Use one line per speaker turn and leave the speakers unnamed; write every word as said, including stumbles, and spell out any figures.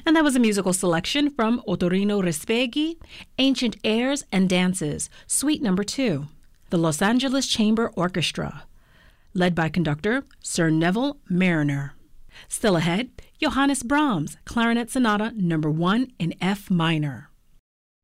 And that was a musical selection from Ottorino Respighi, Ancient Airs and Dances, Suite Number two, the Los Angeles Chamber Orchestra, led by conductor Sir Neville Marriner. Still ahead, Johannes Brahms, Clarinet Sonata Number one in F minor.